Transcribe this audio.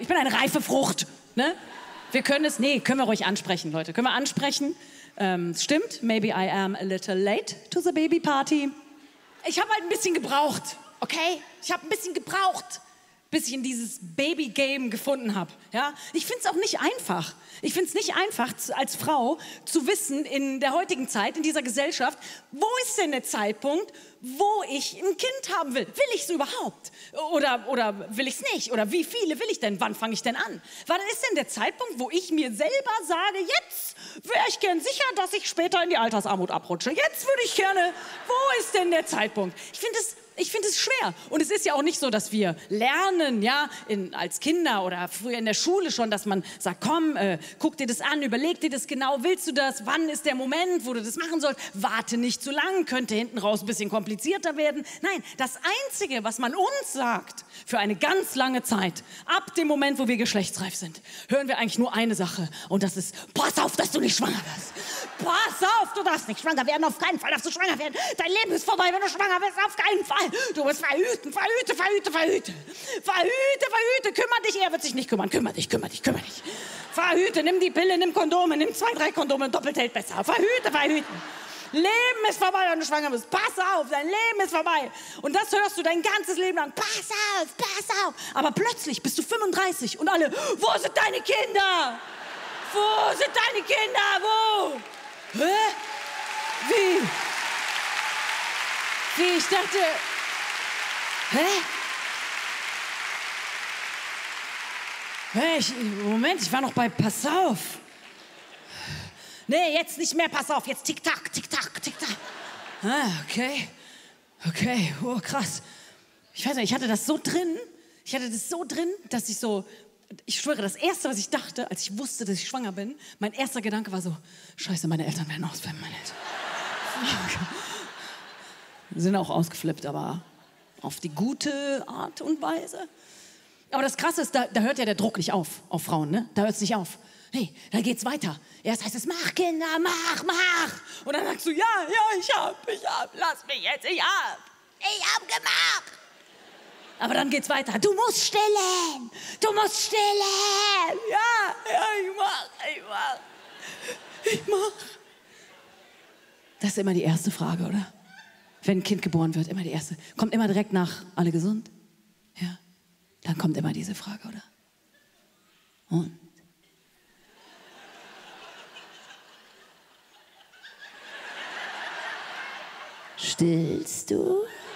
bin eine reife Frucht. Ne? Wir können es, nee, können wir ruhig ansprechen, Leute. Können wir ansprechen? Stimmt, maybe I am a little late to the baby party. Ich habe halt ein bisschen gebraucht, okay? Ich habe ein bisschen gebraucht, bis ich in dieses Baby-Game gefunden habe. Ja? Ich finde es auch nicht einfach. Ich finde es nicht einfach, als Frau zu wissen, in der heutigen Zeit, in dieser Gesellschaft, wo ist denn der Zeitpunkt, wo ich ein Kind haben will? Will ich es überhaupt? Oder will ich es nicht? Oder wie viele will ich denn? Wann fange ich denn an? Wann ist denn der Zeitpunkt, wo ich mir selber sage, jetzt wäre ich gern sicher, dass ich später in die Altersarmut abrutsche. Jetzt würde ich gerne, wo ist denn der Zeitpunkt? Ich finde es schwer. Und es ist ja auch nicht so, dass wir lernen, ja, als Kinder oder früher in der Schule schon, dass man sagt, komm, guck dir das an, überleg dir das genau, willst du das? Wann ist der Moment, wo du das machen sollst? Warte nicht zu lang, könnte hinten raus ein bisschen komplizierter werden. Nein, das Einzige, was man uns sagt, für eine ganz lange Zeit, ab dem Moment, wo wir geschlechtsreif sind, hören wir eigentlich nur eine Sache. Und das ist, pass auf, dass du nicht schwanger wirst. Pass auf, du darfst nicht schwanger werden, auf keinen Fall darfst du schwanger werden. Dein Leben ist vorbei, wenn du schwanger bist, auf keinen Fall. Du musst verhüten, verhüte, verhüte, verhüte. Verhüte, verhüte, kümmere dich, er wird sich nicht kümmern. Kümmere dich, kümmere dich, kümmere dich. Verhüte, nimm die Pille, nimm Kondome, nimm 2, 3 Kondome, doppelt hält besser. Verhüte, verhüten. Leben ist vorbei, wenn du schwanger bist. Pass auf, dein Leben ist vorbei. Und das hörst du dein ganzes Leben lang. Pass auf, pass auf. Aber plötzlich bist du 35 und alle, wo sind deine Kinder? Wo sind deine Kinder? Wo? Hä? Wie? Ich dachte... Hä? Moment, ich war noch bei Pass auf. Nee, jetzt nicht mehr Pass auf, jetzt Tick-Tack, Tick-Tack, Tick-Tack. Ah, okay, oh, krass. Ich weiß nicht, ich hatte das so drin, dass ich schwöre, das Erste, was ich dachte, als ich wusste, dass ich schwanger bin, mein erster Gedanke war so, Scheiße, meine Eltern werden ausflippen, meine Eltern. Sind auch ausgeflippt, aber auf die gute Art und Weise. Aber das Krasse ist, da hört ja der Druck nicht auf Frauen, ne? Da hört es nicht auf. Nee, da geht's weiter. Erst heißt es, mach Kinder, mach. Und dann sagst du, ja, ich hab, lass mich jetzt, ich hab gemacht. Aber dann geht's weiter. Du musst stillen. Ja, ich mach. Das ist immer die erste Frage, oder? Wenn ein Kind geboren wird, immer die erste. Kommt immer direkt nach, alle gesund? Ja. Dann kommt immer diese Frage, oder? Und? Stillst du?